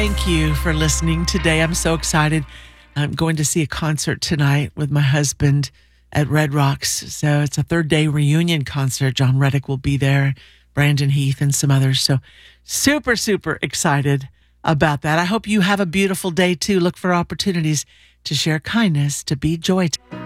Thank you for listening today. I'm so excited. I'm going to see a concert tonight with my husband at Red Rocks. So it's a third day reunion concert. John Reddick will be there, Brandon Heath, and some others. So super, super excited about that. I hope you have a beautiful day too. Look for opportunities to share kindness, to be joy.